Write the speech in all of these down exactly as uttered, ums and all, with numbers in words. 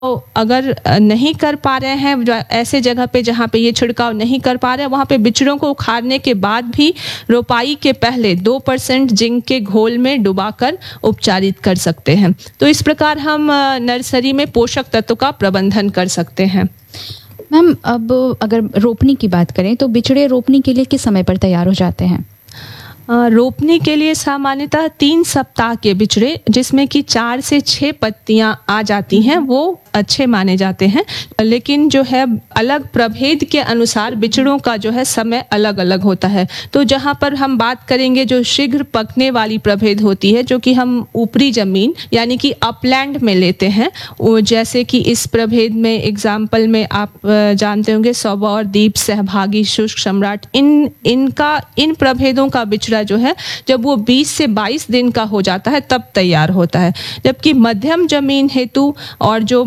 तो अगर नहीं कर पा रहे हैं, जो ऐसे जगह पे जहाँ पे ये छिड़काव नहीं कर पा रहे हैं, वहाँ पे बिचड़ों को उखाड़ने के बाद भी रोपाई के पहले दो परसेंट जिंक के घोल में डुबाकर उपचारित कर सकते हैं। तो इस प्रकार हम नर्सरी में पोषक तत्व का प्रबंधन कर सकते हैं। मैम, अब अगर रोपनी की बात करें तो बिचड़े रोपनी के लिए किस समय पर तैयार हो जाते हैं? रोपनी के लिए सामान्यतः तीन सप्ताह के बिचड़े जिसमें कि चार से छः पत्तियां आ जाती हैं वो अच्छे माने जाते हैं। लेकिन जो है अलग प्रभेद के अनुसार बिचड़ों का जो है समय अलग अलग होता है। तो जहाँ पर हम बात करेंगे जो शीघ्र पकने वाली प्रभेद होती है, जो कि हम ऊपरी ज़मीन यानी कि अपलैंड में लेते हैं, वो जैसे कि इस प्रभेद में एग्जाम्पल में आप जानते होंगे सबौर, दीप, सहभागी, शुष्क सम्राट, इन इनका इन प्रभेदों का बिचड़ा जो है जब वो बीस से बाईस दिन का हो जाता है तब तैयार होता है। जबकि मध्यम जमीन हेतु और जो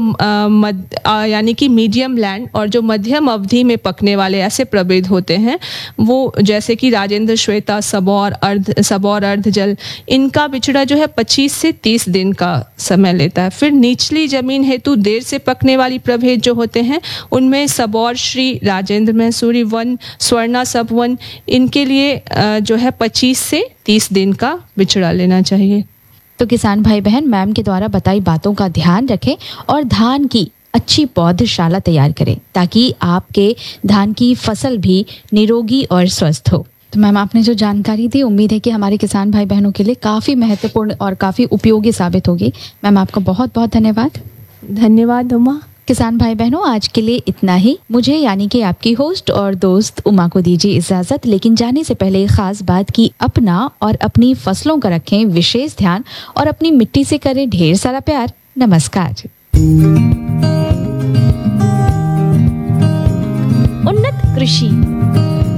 यानी कि मीडियम लैंड और जो मध्यम अवधि में पकने वाले ऐसे प्रभेद होते हैं वो जैसे कि राजेंद्र श्वेता, सबौर, अर्ध सबौर अर्ध जल, इनका बिचड़ा जो है पच्चीस से तीस दिन का समय लेता है। फिर निचली जमीन हेतु देर से पकने वाली प्रभेद जो होते हैं उनमें सबौर श्री, राजेंद्र मैसूरी वन, स्वर्णा सब वन, इनके लिए जो है पच्चीस से तीस दिन का बिचड़ा लेना चाहिए। तो किसान भाई बहन मैम के द्वारा बताई बातों का ध्यान रखें और धान की अच्छी पौधशाला तैयार करें ताकि आपके धान की फसल भी निरोगी और स्वस्थ हो। तो मैम, आपने जो जानकारी दी उम्मीद है कि हमारे किसान भाई बहनों के लिए काफ़ी महत्वपूर्ण और काफ़ी उपयोगी साबित होगी। मैम, आपका बहुत बहुत धन्यवाद। धन्यवाद उमा। किसान भाई बहनों, आज के लिए इतना ही। मुझे यानी कि आपकी होस्ट और दोस्त उमा को दीजिए इजाजत, लेकिन जाने से पहले एक खास बात की अपना और अपनी फसलों का रखें विशेष ध्यान और अपनी मिट्टी से करें ढेर सारा प्यार। नमस्कार। उन्नत कृषि।